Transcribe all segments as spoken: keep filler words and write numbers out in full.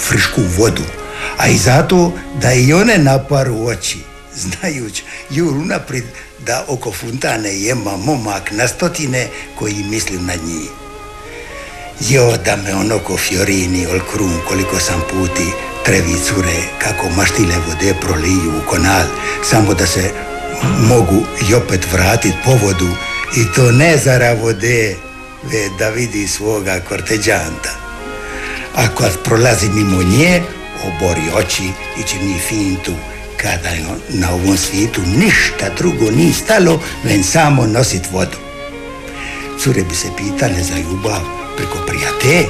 frišku vodu, a i zato da i one naparu oči, znajući jur unaprijed da oko funtane jema momak na stotine koji mislim na njih. Jo, da me ono ko Fiorini ol krum koliko sam puti trevi cure kako maštile vode proliju u konal, samo da se mogu i opet vratit po vodu i to ne zara vode, ve da vidi svoga korteđanta. A kad prolazi mimo nje, obori oči i čini fintu kada na ovom svijetu ništa drugo nije stalo, ven samo nosit vodu. Cure bi se pitale za ljubav preko prijatelja,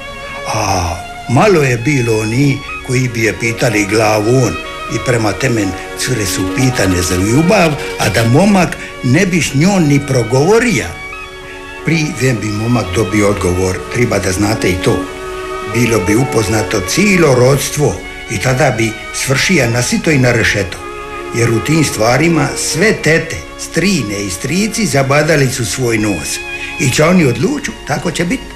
a malo je bilo oni koji bi je pitali glavon i prema temen cure su pitane za ljubav, a da momak ne bi s njom ni progovorio. Pri vem bi momak dobio odgovor, treba da znate i to. Bilo bi upoznato cijelo rodstvo i tada bi svršija na sito i na rešeto, jer u tim stvarima sve tete, strine i strici zabadali su svoj nos i će oni odluču, tako će biti.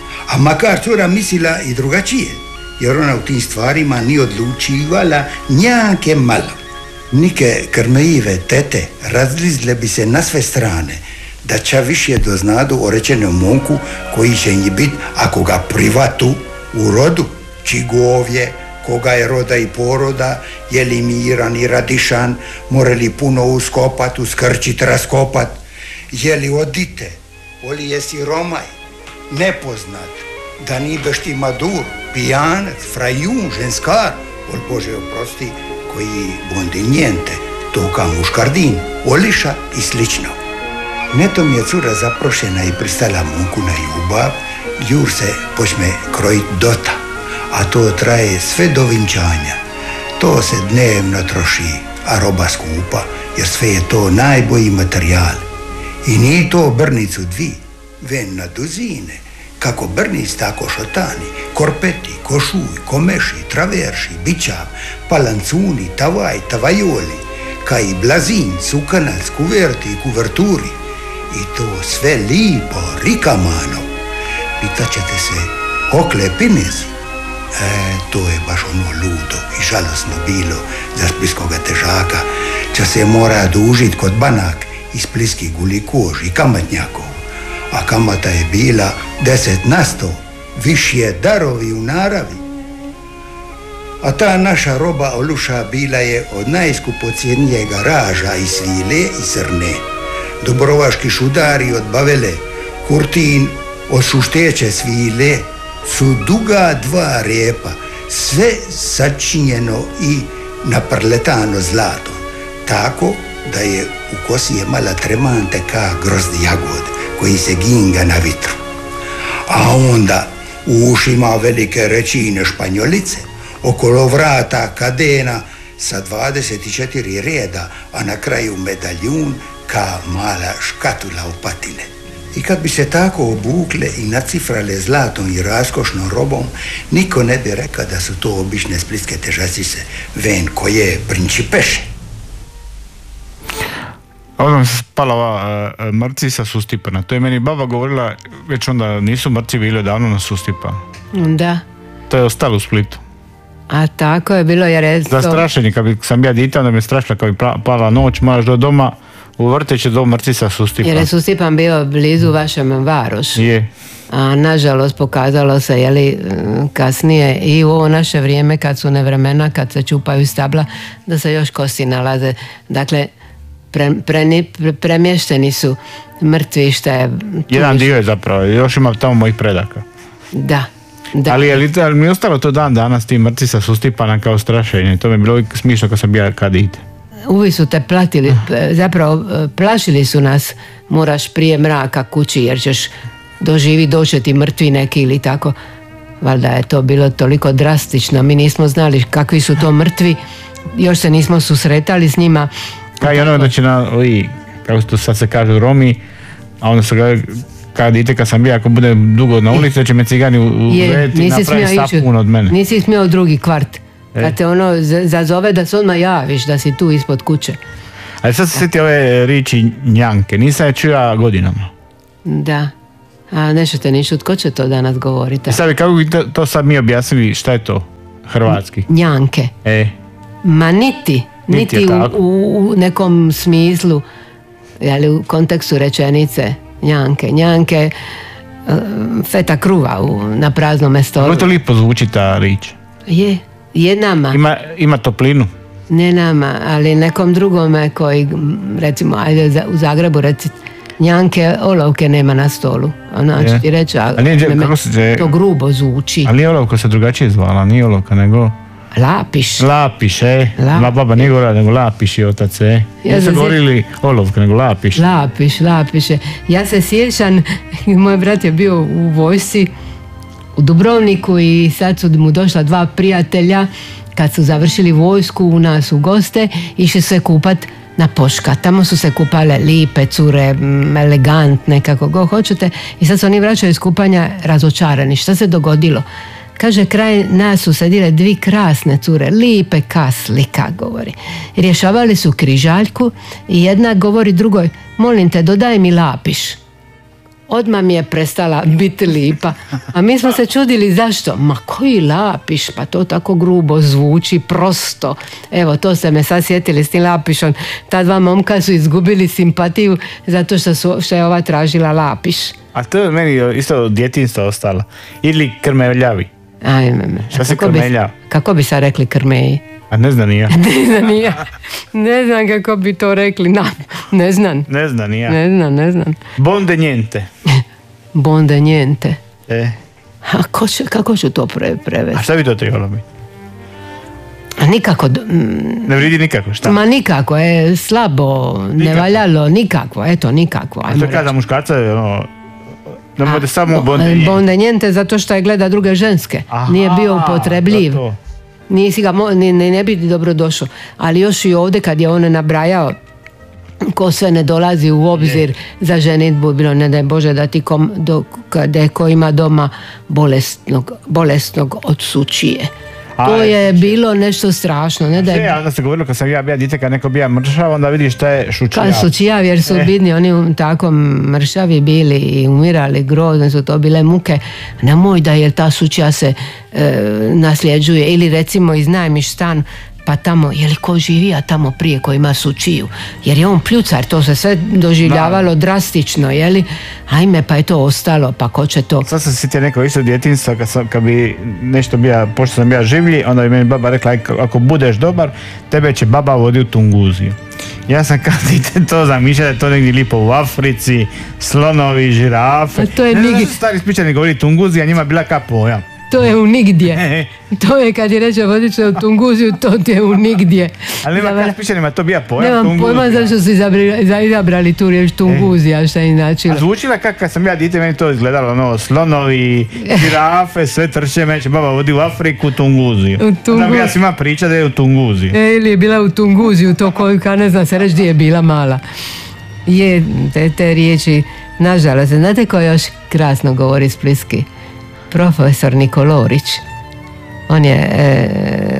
A makar cura mislila i drugačije, jer ona u tim stvarima ni odlučivala njake malo. Nike krmejive tete razlizle bi se na sve strane, da će više doznadu o rečenom momku koji će njih biti ako ga privatu u rodu, čigovje, koga je roda i poroda, je li miran i radišan, more li puno uskopat, uskrčit, raskopat, je li odite, oli jesi romaj, nepoznat, da ni bešti madur, pijanac, frajun, ženskar, ol Bože oprosti, koji bondinjente, toka muškardin, oliša i slično. Netom je cura zaprošena i pristala momku na ljubav, jur se počne krojit dota, a to traje sve do vinčanja. To se dnevno troši, a roba skupa, jer sve je to najbolji materijal. I nije to brnicu dvi, ven na duzine, kako brnic, tako šotani, korpeti, košuj, komeši, traverši, bičav, palancuni, tavaj, tavajoli, ka i blazin, sukanac, kuverti i kuverturi. I to sve lipo, rikamano. Pitaćete se, okle pinezi? E, to je baš ono ludo i žalosno bilo za spliskoga težaka, će se mora dužit kod banak i spliski gulikož i kamatnjakov. A kamata je bila deset na sto, višje darovi u naravi. A ta naša roba oluša bila je od najskupocijenijega raža i svile i srne. Dobrovaški šudari od bavele, kurtin od šušteće svile, su duga dva repa, sve sačinjeno i naprletano zlatom, tako da je u kosi je mala tremante ka grozd jagod koji se ginga na vitru. A onda u ušima velike rećine španjolice, okolo vrata kadena sa dvadeset četiri reda, a na kraju medaljun ka mala škatula opatine. I kad bi se tako obukle i nacifrale zlatom i raskošnom robom, niko ne bi rekao da su to obične splitske težacice, ven koje principeše. Ovdje mi se spala ova uh, Mrcica Sustipana. To je meni baba govorila, već onda nisu mrci bili davno na Sustipa. Da. To je ostalo u Splitu. A tako je bilo, jer je to... Zastrašeni, kad sam ja dita, onda mi je strašila kad bi pala noć, moraš do doma u vrteće do Mrcica Sustipa. Jer je Sustipan bio blizu vašem Varošu. Je. A nažalost pokazalo se, jeli, kasnije i u ovo naše vrijeme kad su nevremena, kad se čupaju stabla, da se još kosti nalaze. Dakle, pre, pre, pre, premješteni su mrtvi, šta je... Jedan dio je zapravo, još ima tamo mojih predaka. Da. Da. Ali, je, ali mi je ostalo to dan danas ti Mrcica Sustipana kao strašenje. To mi je bilo uvijek smišno kad sam bio kad ide. Uvijek su te platili, zapravo plašili su nas, moraš prije mraka kući jer ćeš doživi doći ti mrtvi neki ili tako. Valjda je to bilo toliko drastično, mi nismo znali kakvi su to mrtvi, još se nismo susretali s njima. Kao i ono da će na, ovi, kako to sad se kaže, Romi, a onda se ga kad idete, kad sam bio, ako bude dugo na ulici, da će me cigani uveti i napravi sapun od mene. Nisi smio u drugi kvart. Kad te ono zazove da se odmah javiš da si tu ispod kuće. Ali sad se sjeti ove riči njanke, nisam je čuja godinama. Da, a nećete ni šut, ko će to danas govoriti? I sad, kako bi to, to sad mi objasnili šta je to? hrvatski? Njanke. E. Ma niti, niti, niti u, u nekom smislu, jeli, u kontekstu rečenice. Njanke, njanke, feta kruva u, na praznome stolu. Kako to lipo zvuči ta rič? Je, je nama. Ima, ima toplinu? Ne nama, ali nekom drugome koji, recimo, ajde u Zagrebu reci, njanke, olovke nema na stolu. Ona će ti reći, a nije, me, se, to grubo zvuči. Ali olovka se drugačije zvala, nije olovka, nego... Lapiš. Lapiš, e. La... La baba nije govorila, nego lapiš je otac, e. Ja se govorili olovka, nego lapiš. Lapiš, lapiše. Ja se sjećam, moj brat je bio u vojsci u Dubrovniku i sad su mu došla dva prijatelja kad su završili vojsku u nas u goste, išli se kupat na Poška. Tamo su se kupale lipe cure, elegantne, kako god hoćete, i sad se oni vraćaju iz kupanja razočarani. Šta se dogodilo? Kaže, kraj nas su sedile dvi krasne cure, lipe ka slika, govori. Rješavali su križaljku i jedna govori drugoj, molim te, dodaj mi lapiš. Odmah mi je prestala biti lipa. A mi smo se čudili zašto? Ma koji lapiš? Pa to tako grubo zvuči, prosto. Evo, to ste me sad sjetili s tim lapišom. Ta dva momka su izgubili simpatiju zato što, su, što je ova tražila lapiš. A to je meni isto od djetinjstva ostalo. Ili krmeljavi. Ajme me. Šta si krmelja? Kako bi sad rekli krmeji? A ne znam ni ja. Ne znam ni ja. Ne znam kako bi to rekli. Na, ne znam. Ne znam ni ja. Ne znam, ne znam. Bonde njente. Bonde njente. E. A ko će, kako ću to pre, prevesti? A šta bi to trebalo biti? A nikako... Mm, ne vridi nikako, šta? Ma nikako, je slabo, nikako. Ne valjalo, nikako, eto, nikako. A to kada muškarca je ono... Da bude samo bondenjente. Bondenjente zato što je gleda druge ženske. Aha, nije bio upotrebljiv. Nisi ga, ne, ne bi dobro došao. Ali još i ovdje kad je on nabrajao ko sve ne dolazi u obzir je. Za ženitbu, bilo ne daj Bože da ti kom, do, kada ko ima doma bolesnog, bolesnog od sučije. To je bilo nešto strašno. Ne da je... Onda se govorilo kad sam ja bija dite, kad neko bija mršav, onda vidiš šta je šučijav. Kad sučijav, jer su e. bidni, oni tako mršavi bili i umirali, grozne su to bile muke. Nemoj da jer ta sučija se e, nasljeđuje. Ili recimo iznajmiš stan, pa tamo, je li ko živija tamo prije ko ima sučiju? Jer je on pljucar, to se sve doživljavalo da. Drastično, je li? Ajme, pa je to ostalo, pa ko će to? Sad sam se sjetio neko isto djetinjstva, kad, sam, kad bi nešto bija, pošto sam bija življi, onda bi meni baba rekla, ako budeš dobar, tebe će baba vodi u Tunguziju. Ja sam kad dite to zamišljao da je to negdje lipo u Africi, slonovi, žirafe. To je ne nigi... znam što stari spličani govori Tunguzija, njima bila ka pojam. To je u nigdje. To je kad je reče vodit će u Tunguziju, to ti je u nigdje. Ali nema Zabra... kad spičanima to bija pojam Nemam Tunguzija. Nemam pojma zašto su izabrali, izabrali tu riječ Tunguzija, šta je značilo. A zvučila kako kad sam ja dite, meni to izgledalo, ono, slonovi, žirafe, sve trče, meni će baba vodi u Afriku, Tunguziju. Tungu... Da bi ja svima priča da je u Tunguziju. E, ili je bila u Tunguziju, to koju, ka ne znam se reći gdje je bila mala. Je, te, te riječi, nažalost, znate ko još krasno govori splitski? Profesor Nikolorić. On je e,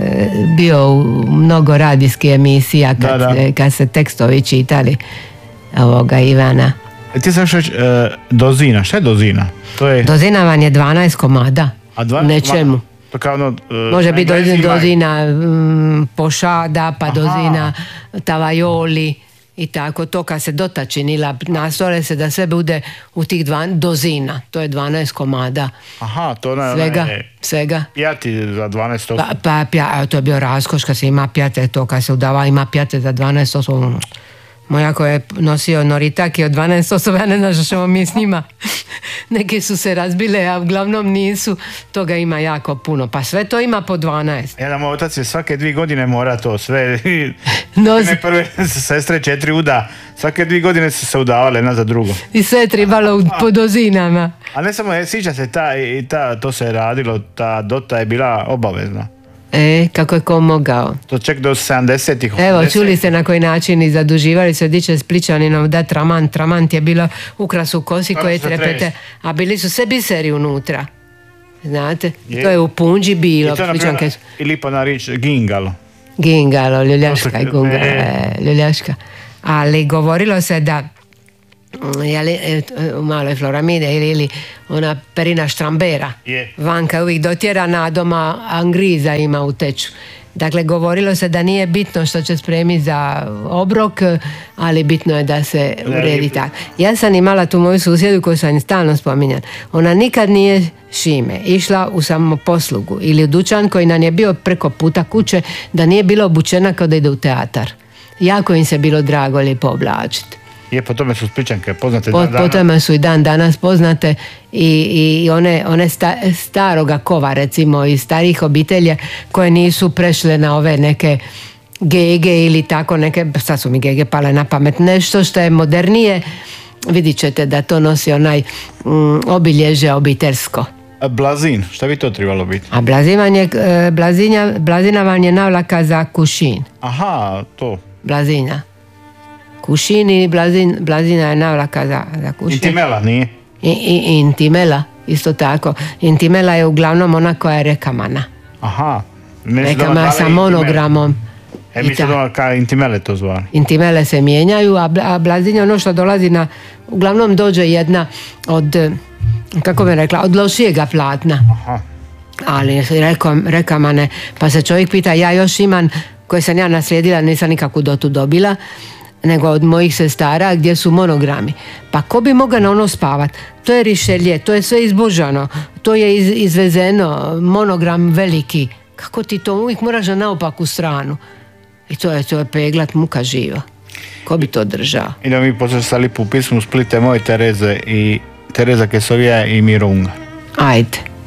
bio u mnogo radijskih emisija kad, da, da. kad se tekstovi čitali ovoga Ivana. E, ti sam reći e, dozina. Šta je dozina? To je... Dozina vam je dvanaest komada. A dvanaest nečemu. To kao ono, e, može biti dozina, dozina m, pošada, pa Aha. dozina tavajoli. I tako, to kad se dotačinila, nastore se da sve bude u tih dvanaest dozina, to je dvanaest komada. Aha, to ne, svega, ne, svega. Pjati za dvanaest osoba. Pa, pa pja, to je bio raskoš kad se ima pjate, to kad se udava ima pjate za dvanaest osoba. Mojako je nosio Noritaki od dvanaest osoba, ja ne znam što ćemo mi s njima. Neki su se razbile, a uglavnom nisu. Toga ima jako puno. Pa sve to ima po dvanaest. Jedan moj otac je svake dvije godine mora to sve. No, ne prve sestre četiri uda. Svake dvije godine su se udavale jedna za drugo. I sve je trebalo po dozinama. A ne samo, sjeća se ta, i ta, to se je radilo, ta dota je bila obavezna. E, kako je ko mogao? To ček do sedamdesetih. Evo, čuli ste na koji način i zaduživali se diče Spličaninom da tramant. Tramant je bilo ukras u kosi koje trepete, a bili su sve biseri unutra. Znate? Je. To je u punđi bilo. I to napravo, i lipo na rič gingalo. Gingalo, ljuljaška i gungalo, ljuljaška. Ali govorilo se da jeli, u maloj Floramide ili, ili ona Perina Štrambera. Je. Vanka je uvijek dotjerana, a doma Angriza ima u teču. Dakle, govorilo se da nije bitno što će spremiti za obrok, ali bitno je da se uredi tako. Ja sam imala tu moju susjedu koju sam stalno spominjala. Ona nikad nije šime išla u samoposlugu ili u dućan koji nam je bio preko puta kuće, da nije bila obučena kao da ide u teatar. Jako im se bilo drago lijepo oblačiti. Je, po tome su Splićanke poznate po, dan danas. Po tome su i dan danas poznate i, i one, one sta, staroga kova recimo iz starih obitelja koje nisu prešle na ove neke gege ili tako neke, sad su mi gege pale na pamet, nešto što je modernije, vidit ćete da to nosi onaj mm, obilježje obiteljsko. A blazin, šta bi to trebalo biti? A blazivanje, blazinja, blazina vam je navlaka za kušin. Aha, to. Blazina. Kušin i blazin, blazina je navlaka za, za kušin. Intimela, nije? I, i, intimela, isto tako. Intimela je uglavnom ona koja je rekamana. Aha. Rekamana sa monogramom. E, mi se doma kao intimele to zvali. Intimele se mijenjaju, a, a blazinja ono što dolazi na, uglavnom dođe jedna od, kako bi rekla, od lošijega platna. Aha. Ali rekom, rekamane, pa se čovjek pita, ja još imam, koje sam ja naslijedila, nisam nikakvu dotu dobila, nego od mojih sestara gdje su monogrami. Pa ko bi mogao na ono spavat? To je rišelje, to je sve izbužano, to je iz, izvezeno, monogram veliki. Kako ti to uvijek moraš na naopaku stranu? I to je, to je peglat muka živa. Ko bi to držao? Idemo mi poslušati lipu pismu Splite moje Tereze i Tereza Kesovija i Miro Ungar. Ajde.